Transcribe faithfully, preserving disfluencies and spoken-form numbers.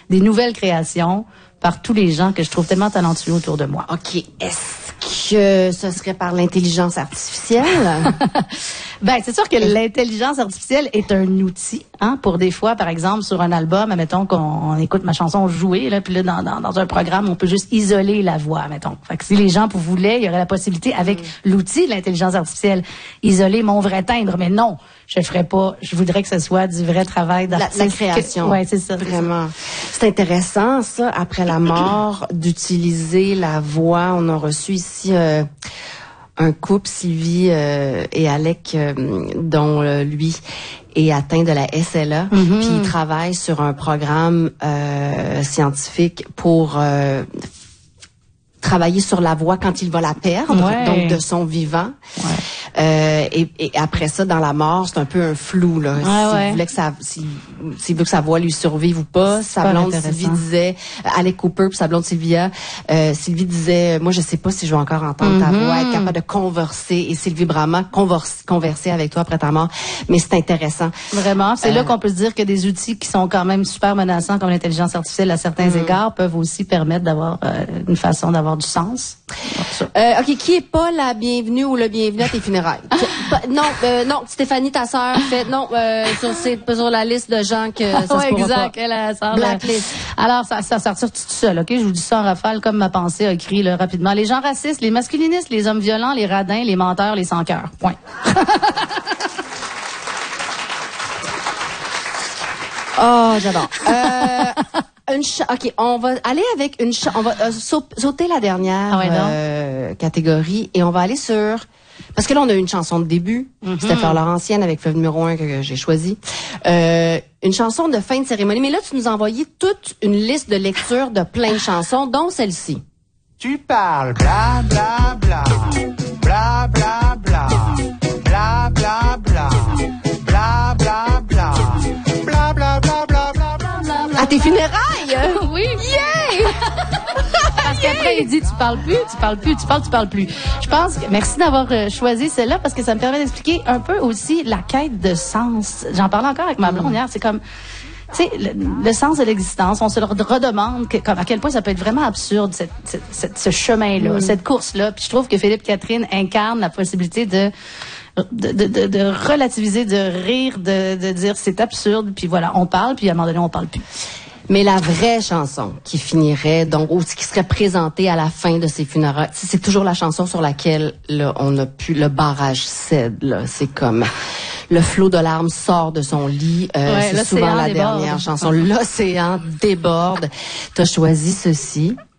des nouvelles créations par tous les gens que je trouve tellement talentueux autour de moi. OK. Est-ce que ce serait par l'intelligence artificielle? Ben, c'est sûr que l'intelligence artificielle est un outil, hein, pour des fois, par exemple, sur un album, admettons qu'on on écoute ma chanson jouée, là, puis là, dans, dans, dans un programme, on peut juste isoler la voix, admettons. Fait que si les gens voulaient, il y aurait la possibilité, avec mm. l'outil de l'intelligence artificielle, isoler mon vrai timbre. Mais non, je ferais pas, je voudrais que ce soit du vrai travail d'artiste. La, la création. Ouais, c'est ça. Vraiment. C'est intéressant, ça, après la mort, d'utiliser la voix. On a reçu ici euh, un couple, Sylvie euh, et Alec, euh, dont euh, lui est atteint de la S L A, mm-hmm. puis il travaille sur un programme euh, scientifique pour euh, travailler sur la voix quand il va la perdre, ouais. donc de son vivant. Ouais. Euh, et, et après ça, dans la mort, c'est un peu un flou là. Ouais, s'il ouais. voulait que ça, s'il, s'il veut que sa voix lui survive ou pas. Sa blonde Sylvie disait, euh, Alec Cooper puis sa blonde Sylvia, euh, Sylvie disait, moi je sais pas si je vais encore entendre mm-hmm. ta voix, être capable de converser. Et Sylvie Brahma converse, converser avec toi après ta mort. Mais c'est intéressant. Vraiment, c'est euh, là qu'on peut se dire que des outils qui sont quand même super menaçants, comme l'intelligence artificielle à certains mm. égards, peuvent aussi permettre d'avoir euh, une façon d'avoir du sens. Euh, ok, qui est pas la bienvenue ou le bienvenu à tes funérailles? non, euh, non, Stéphanie, ta sœur, fait non euh, sur, c'est, sur la liste de gens que ça ouais, se pourra exact, pas. Elle a sœur. Blacklist. Alors ça, ça sortir tout seul, ok. Je vous dis ça en rafale comme ma pensée a écrit là, rapidement. Les gens racistes, les masculinistes, les hommes violents, les radins, les menteurs, les sans cœur. Point. Oh, j'adore. Euh, une cha- OK, on va aller avec une cha- on va euh, sauter la dernière ah ouais, euh, catégorie et on va aller sur parce que là on a eu une chanson de début, mm-hmm. c'était Fleur Laurentienne avec Fleuve numéro un que, que j'ai choisi. Euh, une chanson de fin de cérémonie, mais là tu nous as envoyé toute une liste de lecture de plein de chansons dont celle-ci. Tu parles bla bla bla bla bla bla bla bla bla bla bla bla bla bla bla bla bla bla. À tes funérailles? Oui. Yeah! Parce qu'après, il dit, tu parles plus, tu parles plus, tu parles, tu parles plus. Je pense que, merci d'avoir euh, choisi celle-là parce que ça me permet d'expliquer un peu aussi la quête de sens. J'en parlais encore avec ma blonde hier, c'est comme, tu sais, le, le sens de l'existence, on se le redemande que, comme, à quel point ça peut être vraiment absurde, cette, cette, cette, ce chemin-là, mm. cette course-là. Puis je trouve que Philippe Catherine incarne la possibilité de De, de, de, de relativiser, de rire, de, de dire c'est absurde, puis voilà, on parle, puis à un moment donné, on parle plus. Mais la vraie chanson qui finirait, donc, ou qui serait présentée à la fin de ces funérailles, c'est toujours la chanson sur laquelle, là, on a pu, le barrage cède, là. C'est comme, le flot de larmes sort de son lit, euh, ouais, c'est souvent la déborde. dernière chanson. L'océan déborde. T'as choisi ceci.